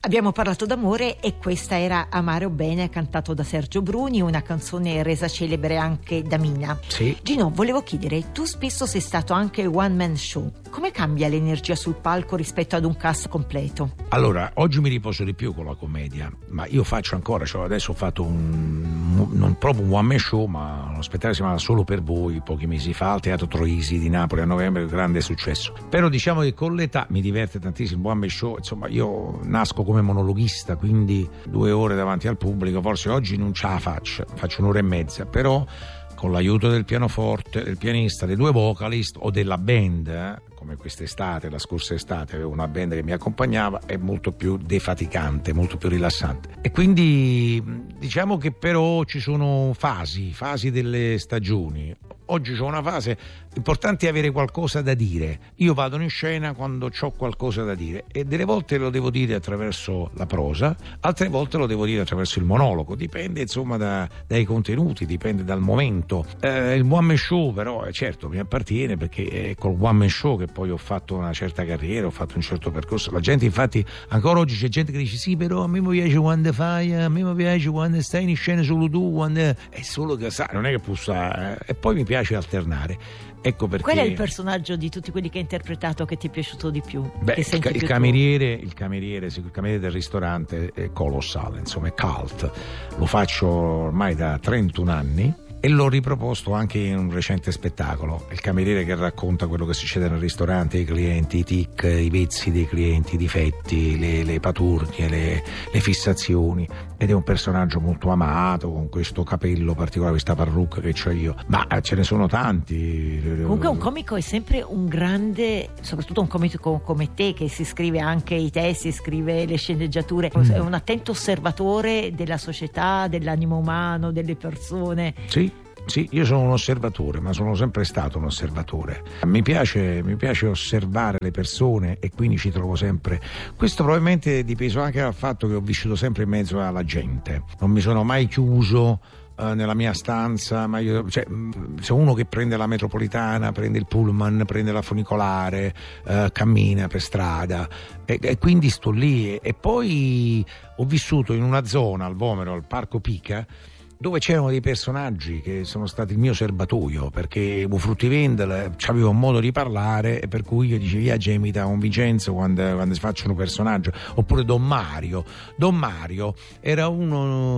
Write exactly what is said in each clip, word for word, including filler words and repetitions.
Abbiamo parlato d'amore e questa era Amare o Bene, cantato da Sergio Bruni, una canzone resa celebre anche da Mina. Sì. Gino, volevo chiedere, tu spesso sei stato anche one man show. Come cambia l'energia sul palco rispetto ad un cast completo? Allora, oggi mi riposo di più con la commedia, ma io faccio ancora, cioè adesso ho fatto un, non proprio un one man show, ma uno spettacolo che si chiama Solo per voi, pochi mesi fa, al Teatro Troisi di Napoli a novembre, grande successo. Però diciamo che con l'età mi diverte tantissimo il one man show, insomma io nasco come monologhista, quindi due ore davanti al pubblico, forse oggi non ce la faccio, faccio un'ora e mezza, però con l'aiuto del pianoforte, del pianista, dei due vocalist o della band, eh, come quest'estate, la scorsa estate avevo una band che mi accompagnava, è molto più defaticante, molto più rilassante. E quindi diciamo che però ci sono fasi, fasi delle stagioni. Oggi c'ho una fase, importante è avere qualcosa da dire. Io vado in scena quando ho qualcosa da dire e delle volte lo devo dire attraverso la prosa, altre volte lo devo dire attraverso il monologo, dipende insomma da, dai contenuti, dipende dal momento. Eh, il one man show però eh, certo mi appartiene, perché è col one man show che poi ho fatto una certa carriera, ho fatto un certo percorso. La gente infatti, ancora oggi c'è gente che dice sì, però a me mi piace quando fai, a me mi piace quando stai in scena solo tu, quando... è solo che sai, non è che può stare, eh? E poi mi piace alternare, ecco perché. Qual è il personaggio di tutti quelli che hai interpretato che ti è piaciuto di più? Beh, che il, il più cameriere il cameriere il cameriere del ristorante è colossale, insomma è cult, lo faccio ormai da trentuno anni e l'ho riproposto anche in un recente spettacolo. Il cameriere che racconta quello che succede nel ristorante, i clienti, i tic, i vezzi dei clienti, i difetti, le, le paturnie, le, le fissazioni, ed è un personaggio molto amato, con questo capello particolare, questa parrucca che ho io, ma ce ne sono tanti. Comunque un comico è sempre un grande, soprattutto un comico come te che si scrive anche i testi, scrive le sceneggiature, mm. è un attento osservatore della società, dell'animo umano, delle persone. Sì. Sì, io sono un osservatore, ma sono sempre stato un osservatore. Mi piace, mi piace osservare le persone e quindi ci trovo sempre. Questo probabilmente è dipeso anche dal fatto che ho vissuto sempre in mezzo alla gente. Non mi sono mai chiuso uh, nella mia stanza, ma io, cioè, sono uno che prende la metropolitana, prende il pullman, prende la funicolare, uh, cammina per strada e, e quindi sto lì. E, e poi ho vissuto in una zona, al Vomero, al Parco Pica, dove c'erano dei personaggi che sono stati il mio serbatoio, perché fruttivendolo c'avevo un modo di parlare e per cui io dicevo via imita un Vincenzo quando, quando si faccia un personaggio, oppure Don Mario Don Mario era uno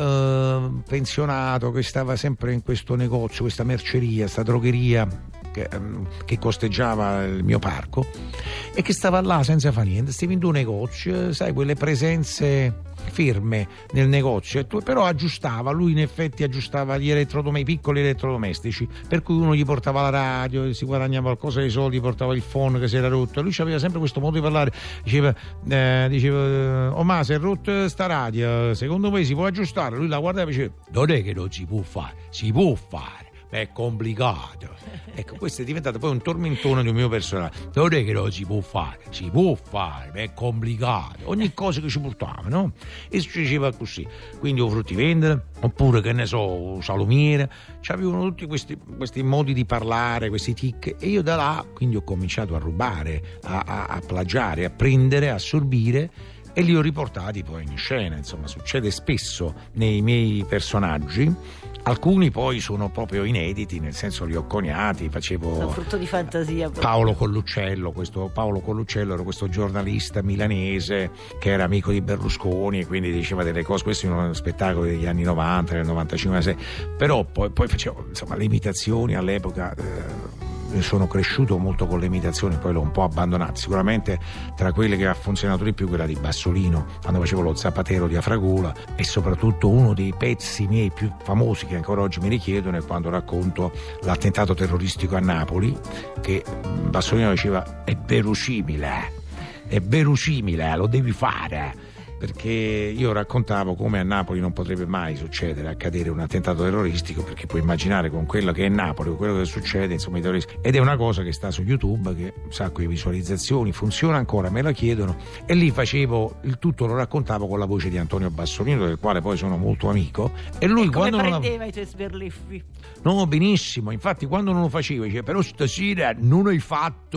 uh, pensionato che stava sempre in questo negozio, questa merceria, questa drogheria che, um, che costeggiava il mio parco e che stava là senza fare niente, stava in un negozio, sai, quelle presenze ferme nel negozio, però aggiustava, lui in effetti aggiustava gli elettrodomestici, piccoli elettrodomestici, per cui uno gli portava la radio, si guadagnava qualcosa di soldi, portava il phone che si era rotto, lui aveva sempre questo modo di parlare, diceva eh, diceva oh ma si è rotto sta radio, secondo me si può aggiustare, lui la guardava e diceva non è che non si può fare, si può fare, è complicato. Ecco, questo è diventato poi un tormentone di un mio personaggio. Non è che non si può fare, si può fare, ma è complicato. Ogni cosa che ci portava, no? E succedeva così. Quindi o fruttivendere, oppure che ne so, salumiere, c'avevano tutti questi, questi modi di parlare, questi tic, e io da là quindi ho cominciato a rubare, a, a, a plagiare, a prendere, a assorbire, e li ho riportati poi in scena. Insomma, succede spesso nei miei personaggi. Alcuni poi sono proprio inediti, nel senso li ho coniati, facevo sono frutto di fantasia proprio. Paolo Colluccello, questo Paolo Colluccello era questo giornalista milanese che era amico di Berlusconi e quindi diceva delle cose. Questo è uno spettacolo degli anni novanta, del novantacinque, però poi, poi facevo insomma le imitazioni all'epoca. Eh, sono cresciuto molto con le imitazioni, poi l'ho un po' abbandonato. Sicuramente tra quelle che ha funzionato di più quella di Bassolino, quando facevo lo Zapatero di Afragola, e soprattutto uno dei pezzi miei più famosi che ancora oggi mi richiedono è quando racconto l'attentato terroristico a Napoli, che Bassolino diceva è verosimile, è verosimile, lo devi fare, perché io raccontavo come a Napoli non potrebbe mai succedere, accadere un attentato terroristico, perché puoi immaginare con quello che è Napoli, con quello che succede, insomma, i terroristi. Ed è una cosa che sta su YouTube, che un sacco di visualizzazioni, funziona ancora, me la chiedono, e lì facevo il tutto, lo raccontavo con la voce di Antonio Bassolino, del quale poi sono molto amico, e lui e come quando prendeva non... i tuoi sberleffi? No, benissimo, infatti quando non lo facevo diceva però stasera non hai fatto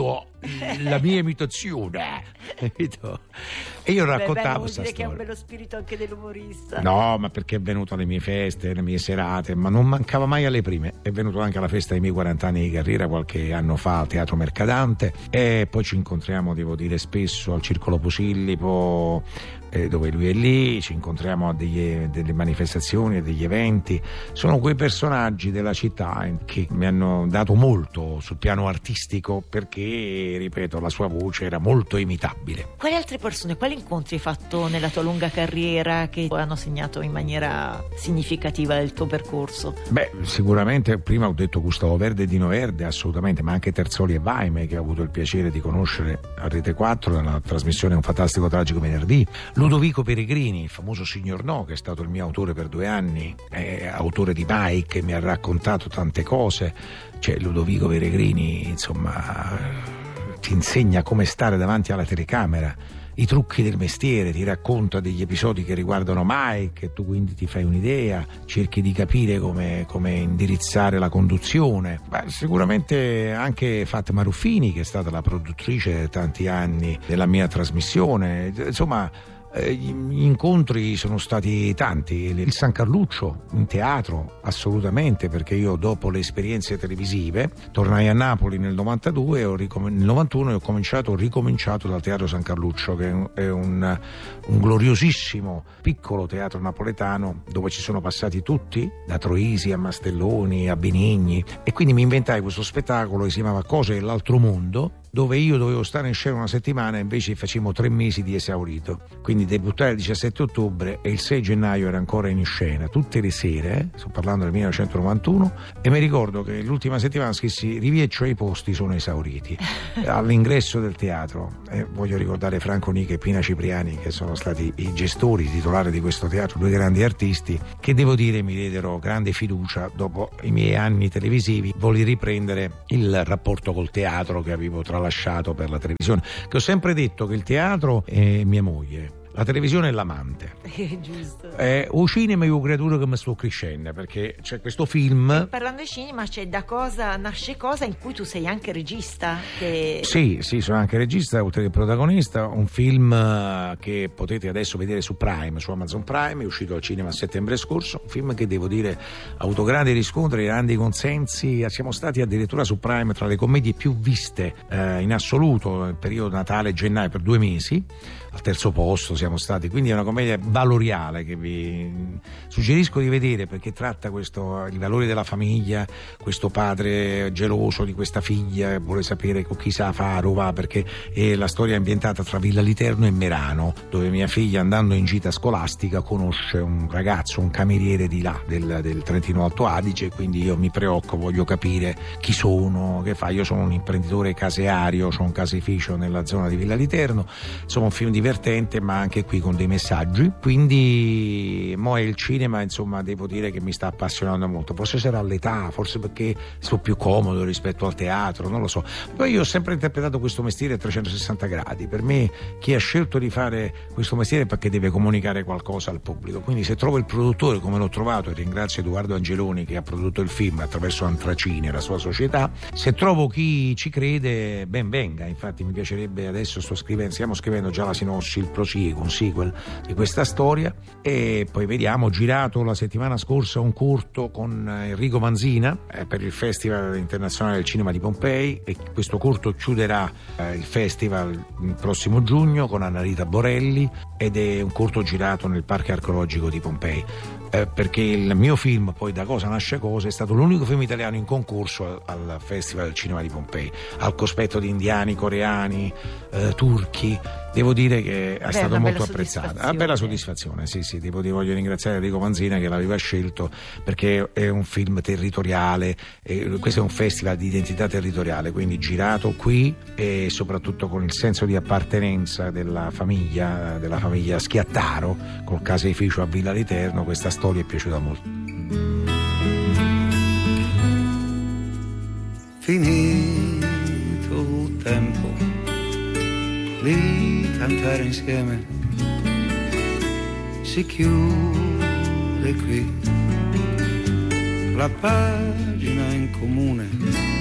la mia imitazione, capito? E io raccontavo questa storia. Che è un bello spirito anche dell'umorista. No, ma perché è venuto alle mie feste, alle mie serate, ma non mancava mai alle prime. È venuto anche alla festa dei miei quaranta anni di carriera qualche anno fa al Teatro Mercadante, e poi ci incontriamo, devo dire, spesso al Circolo Posillipo, eh, dove lui è lì, ci incontriamo a degli, delle manifestazioni e degli eventi. Sono quei personaggi della città che mi hanno dato molto sul piano artistico, perché, ripeto, la sua voce era molto imitabile. Quali altre persone, quali incontri hai fatto nella tua lunga carriera che hanno segnato in maniera significativa il tuo percorso? Beh, sicuramente prima ho detto Gustavo Verde e Dino Verde, assolutamente, ma anche Terzoli e Vaime, che ho avuto il piacere di conoscere a Rete quattro nella trasmissione Un fantastico tragico venerdì. Ludovico Peregrini, il famoso Signor No, che è stato il mio autore per due anni, è autore di Mike, mi ha raccontato tante cose. Cioè, Ludovico Peregrini, insomma, ti insegna come stare davanti alla telecamera, i trucchi del mestiere, ti racconta degli episodi che riguardano Mike, e tu quindi ti fai un'idea, cerchi di capire come, come indirizzare la conduzione. Beh, sicuramente anche Fatma Ruffini, che è stata la produttrice tanti anni della mia trasmissione. Insomma, gli incontri sono stati tanti. Il San Carluccio in teatro, assolutamente, perché io dopo le esperienze televisive tornai a Napoli nel novantadue e ho ricom- nel novantuno e ho cominciato, ho ricominciato dal Teatro San Carluccio, che è un, un gloriosissimo piccolo teatro napoletano dove ci sono passati tutti, da Troisi a Mastelloni a Benigni, e quindi mi inventai questo spettacolo che si chiamava Cose dell'altro mondo, dove io dovevo stare in scena una settimana e invece facevamo tre mesi di esaurito. Quindi debuttai il diciassette ottobre e il sei gennaio era ancora in scena tutte le sere, eh? Sto parlando del millenovecentonovantuno, e mi ricordo che l'ultima settimana scrissi Rivieccio e i posti sono esauriti all'ingresso del teatro. E voglio ricordare Franco Nica e Pina Cipriani, che sono stati i gestori, i titolari di questo teatro, due grandi artisti che, devo dire, mi diedero grande fiducia. Dopo i miei anni televisivi volli riprendere il rapporto col teatro che avevo tra lasciato per la televisione, che ho sempre detto che il teatro è mia moglie, la televisione è l'amante. Giusto. Eh, o cinema è una creatura che mi sto crescendo, perché c'è questo film. E parlando di cinema, c'è Da cosa nasce cosa, in cui tu sei anche regista. Che... Sì, sì, sono anche regista, oltre che protagonista. Un film che potete adesso vedere su Prime, su Amazon Prime, è uscito al cinema a settembre scorso. Un film che, devo dire, ha avuto grandi riscontri, grandi consensi. Siamo stati addirittura su Prime tra le commedie più viste eh, in assoluto nel periodo Natale-gennaio, per due mesi. Al terzo posto siamo stati, quindi è una commedia valoriale che vi suggerisco di vedere, perché tratta questo, i valori della famiglia, questo padre geloso di questa figlia, vuole sapere con chi sa fare, va, perché è la storia ambientata tra Villa Literno e Merano, dove mia figlia, andando in gita scolastica, conosce un ragazzo, un cameriere di là, del, del Trentino Alto Adige, quindi io mi preoccupo, voglio capire chi sono, che fa. Io sono un imprenditore caseario, ho un caseificio nella zona di Villa Literno. Insomma, un film divertente, ma anche qui con dei messaggi. Quindi mo è il cinema, insomma, devo dire che mi sta appassionando molto. Forse sarà l'età, forse perché sto più comodo rispetto al teatro, non lo so. Poi io ho sempre interpretato questo mestiere a trecentosessanta gradi. Per me, chi ha scelto di fare questo mestiere è perché deve comunicare qualcosa al pubblico. Quindi se trovo il produttore, come l'ho trovato, e ringrazio Edoardo Angeloni che ha prodotto il film attraverso Antracine, la sua società, se trovo chi ci crede, ben venga. Infatti mi piacerebbe, adesso sto scrivendo, stiamo scrivendo già la sinossi, il prosieguo, un sequel di questa storia, e poi vediamo. Ho girato la settimana scorsa un corto con Enrico Manzina eh, per il Festival Internazionale del Cinema di Pompei, e questo corto chiuderà eh, il festival il prossimo giugno con Annarita Borelli, ed è un corto girato nel Parco Archeologico di Pompei. Eh, perché il mio film, poi Da cosa nasce cosa, è stato l'unico film italiano in concorso al, al Festival del Cinema di Pompei, al cospetto di indiani, coreani, eh, turchi. Devo dire che è Beh, stato una molto bella apprezzato. Una bella soddisfazione, sì, sì. Devo, voglio ringraziare Enrico Manzina che l'aveva scelto, perché è un film territoriale, e questo è un festival di identità territoriale, quindi girato qui e soprattutto con il senso di appartenenza della famiglia, della famiglia Schiattaro, col caseificio a Villa Literno. Questa storia è piaciuta molto. Finito il tempo di cantare insieme, si chiude qui la pagina in comune